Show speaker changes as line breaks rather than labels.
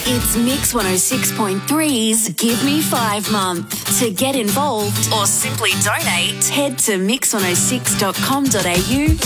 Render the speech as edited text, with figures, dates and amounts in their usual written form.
It's Mix 106.3's Give Me 5 month. To get involved or simply donate, head to mix106.com.au